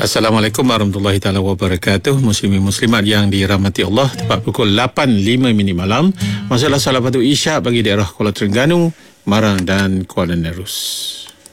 Assalamualaikum warahmatullahi taala wabarakatuh. Muslimin muslimat yang dirahmati Allah, tepat pukul 8.05 malam. Masalah salat fardu Isyak bagi daerah Kuala Terengganu, Marang dan Kuala Nerus.